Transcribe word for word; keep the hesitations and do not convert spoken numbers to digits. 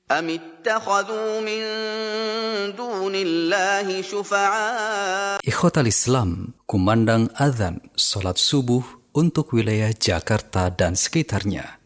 أم اتخذوا من دون الله شفعاء. Ikhwatal Islam, kumandang adzan salat subuh untuk wilayah Jakarta dan sekitarnya.